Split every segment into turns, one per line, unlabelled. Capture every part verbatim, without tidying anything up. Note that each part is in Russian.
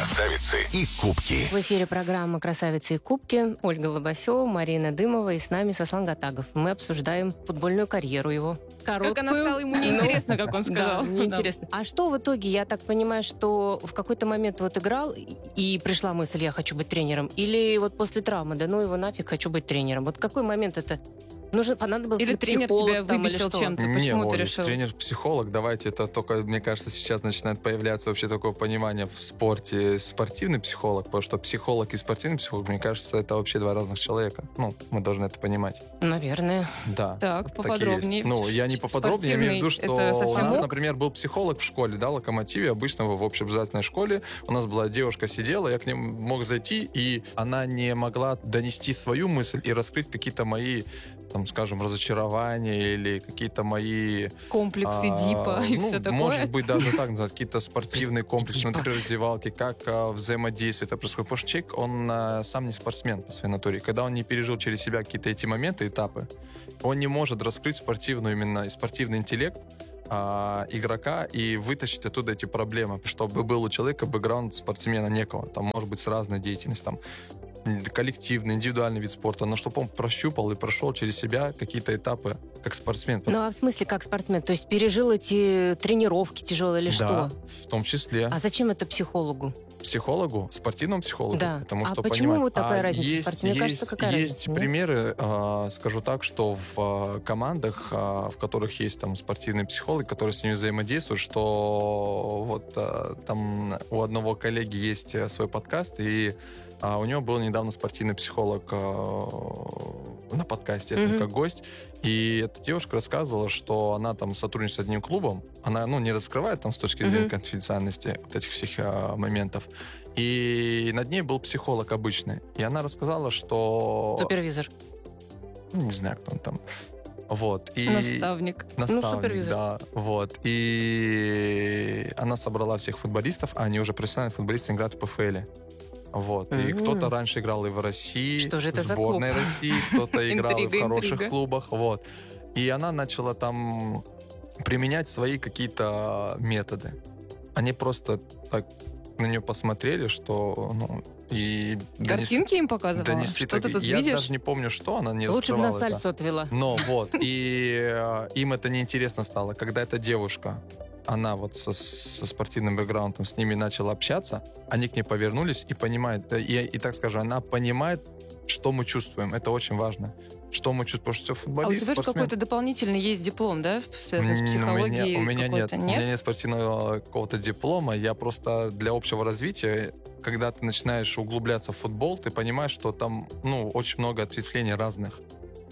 Красавицы и кубки.
В эфире программа «Красавицы и кубки». Ольга Лобасева, Марина Дымова и с нами Сослан Гатагов. Мы обсуждаем футбольную карьеру его. Короткую.
Как она стала, ему неинтересно, как он сказал.
Да, неинтересно. А что в итоге? Я так понимаю, что в какой-то момент вот играл, и пришла мысль, я хочу быть тренером. Или вот после травмы, да ну его нафиг, хочу быть тренером. Вот какой момент это... Нужен, понадобился
или тренер
психолог,
тебя
там,
выбесил
или
чем-то?
Не,
Почему
Оля,
ты решил?
тренер-психолог, давайте, это только, мне кажется, сейчас начинает появляться вообще такое понимание в спорте. Спортивный психолог, потому что психолог и спортивный психолог, мне кажется, это вообще два разных человека. Ну, мы должны это понимать.
Наверное.
Да.
Так, поподробнее.
Ну, я не поподробнее, я имею в виду, что у нас, например, был психолог в школе, да, Локомотиве, обычно в общеобразовательной школе. У нас была девушка сидела, я к ним мог зайти, и она не могла донести свою мысль и раскрыть какие-то мои, там, скажем, разочарования или какие-то мои...
Комплексы а, Дипа и
ну,
все такое.
Может быть, даже так, какие-то спортивные комплексы внутри раздевалки, как а, взаимодействие это происходит. Потому что человек, он а, сам не спортсмен по своей натуре. Когда он не пережил через себя какие-то эти моменты, этапы, он не может раскрыть спортивную, именно спортивный интеллект а, игрока и вытащить оттуда эти проблемы, чтобы был у человека бэкграунд спортсмена некого. Там может быть с разной деятельностью. Там, коллективный, индивидуальный вид спорта, но чтобы он прощупал и прошел через себя какие-то этапы как спортсмен.
Ну, а в смысле как спортсмен? То есть пережил эти тренировки тяжелые или
да,
что?
в том числе.
А зачем это психологу?
Психологу, спортивному психологу.
Да.
Потому
а
что
почему
понимать,
вот такая
а
разница?
Есть,
Спортсмен, мне
есть,
кажется, какая
есть
разница?
примеры, э, скажу так, что в э, командах, э, в которых есть там спортивный психолог, который с ними взаимодействует, что вот э, там у одного коллеги есть свой подкаст, и э, у него был недавно спортивный психолог э, на подкасте, это mm-hmm. как гость, и эта девушка рассказывала, что она там сотрудничает с одним клубом, она, ну, не раскрывает там с точки зрения mm-hmm. конфиденциальности вот этих всех а, моментов, и над ней был психолог обычный, и она рассказала, что...
Супервизор.
Не знаю, кто он там. Вот. И...
Наставник.
Наставник,
ну, супервизор.
Да. Вот. И она собрала всех футболистов, а они уже профессиональные футболисты, играют в ПФЛ. Вот. Mm-hmm. И кто-то раньше играл и в России,
что же это
в сборной
за клуб?
России, кто-то играл и в хороших
интрига.
клубах. Вот. И она начала там применять свои какие-то методы. Они просто так на нее посмотрели, что... Ну, и
картинки
донесли,
им показывала?
донесли
что
так,
ты тут
я
видишь?
даже не помню, что она не
Лучше бы на
раскрывала
сальсу
это.
отвела.
Но вот, и э, им это неинтересно стало. Когда эта девушка, она вот со, со спортивным бэкграундом с ними начала общаться, они к ней повернулись и понимают, и, и так скажем, она понимает, что мы чувствуем. Это очень важно. Что мы чувствуем, потому что все футболист,
А у тебя же
спортсмен.
какой-то дополнительный есть диплом, да, связанный с психологией?
У меня, у меня нет.
нет.
У меня нет спортивного какого-то диплома. Я просто для общего развития, когда ты начинаешь углубляться в футбол, ты понимаешь, что там, ну, очень много ответвлений разных.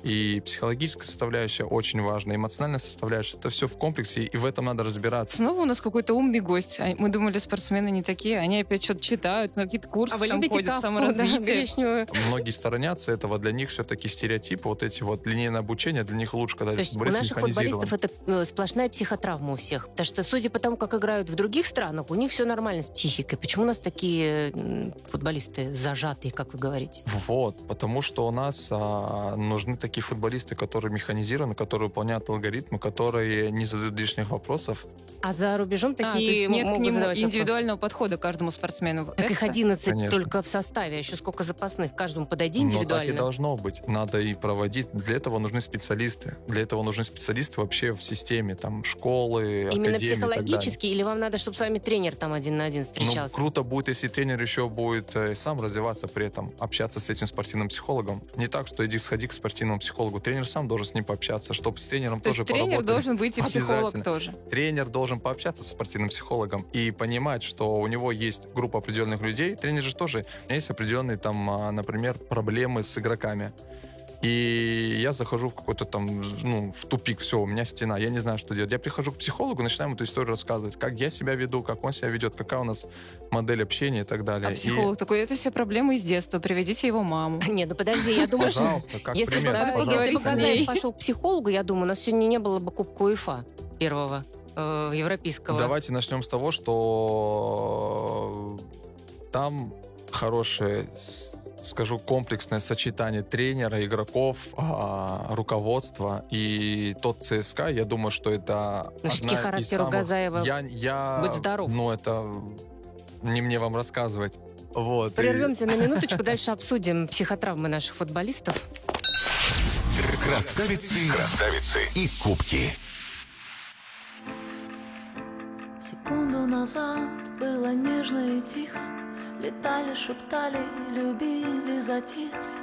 И психологическая составляющая очень важна, эмоциональная составляющая. Это все в комплексе, и в этом надо разбираться.
Снова у нас какой-то умный гость. Мы думали, спортсмены не такие. Они опять что-то читают, какие-то курсы
А вы
там
любите
ходят,
кавку,
саморазвитие.
да, гречневую?
Многие сторонятся этого. Для них все-таки стереотипы, вот эти вот линейное обучение, для них лучше, когда
То есть у
футболист
наших
механизирован.
футболистов это сплошная психотравма у всех. Потому что, судя по тому, как играют в других странах, у них все нормально с психикой. Почему у нас такие футболисты зажатые, как вы говорите?
Вот, потому что у нас а, нужны такие футболисты, которые механизированы, которые выполняют алгоритмы, которые не задают лишних вопросов.
А за рубежом такие
а, то есть нет
могут
к нему
задавать
индивидуального вопросы. Подхода к каждому спортсмену.
Так
Это?
их одиннадцать
Конечно.
только в составе, а еще сколько запасных. Каждому подойди индивидуально.
Но так и должно быть. Надо и проводить. Для этого нужны специалисты. Для этого нужны специалисты вообще в системе, там, школы,
Именно
академии
психологически, или вам надо, чтобы с вами тренер там один на один встречался?
Ну, круто будет, если тренер еще будет э, сам развиваться при этом, общаться с этим спортивным психологом. Не так, что иди сходи к спортивному психологу. Тренер сам должен с ним пообщаться, чтобы с тренером
То
тоже
есть тренер
поработали.
должен быть и психолог тоже.
Тренер должен пообщаться с спортивным психологом и понимать, что у него есть группа определенных людей. Тренер же тоже, у меня есть определенные там, например, проблемы с игроками. И я захожу в какой-то там, ну, в тупик, все, у меня стена, я не знаю, что делать. Я прихожу к психологу, начинаем эту историю рассказывать, как я себя веду, как он себя ведет, какая у нас модель общения и так далее.
А психолог
и...
такой, это все проблемы из детства, приведите его маму.
Нет, ну подожди, я думаю, что
Пожалуйста, как
если
пример,
бы,
пожалуйста.
если бы
с
Газаев
ней.
пошел к психологу, я думаю, у нас сегодня не было бы Кубка УЕФА первого, э, европейского.
Давайте начнем с того, что там хорошее, скажу, комплексное сочетание тренера, игроков, руководства и тот ЦСКА, я думаю, что это
Но все-таки характер у Газаева
я, я,
быть здоров.
Ну, это не мне вам рассказывать. Вот. и-
Прервемся на минуточку, дальше обсудим психотравмы наших футболистов.
Красавицы, красавицы и кубки.
Секунду назад было нежно и тихо. Летали, шептали, любили, затихли.